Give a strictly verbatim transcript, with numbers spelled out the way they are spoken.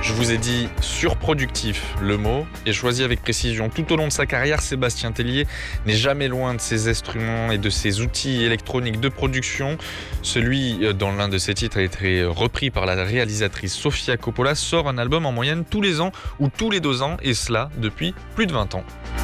Je vous ai dit surproductif, le mot, est choisi avec précision. Tout au long de sa carrière, Sébastien Tellier n'est jamais loin de ses instruments et de ses outils électroniques de production. Celui dans l'un de ses titres a été repris par la réalisatrice Sofia Coppola, sort un album en moyenne tous les ans ou tous les deux ans, et cela depuis plus de vingt ans.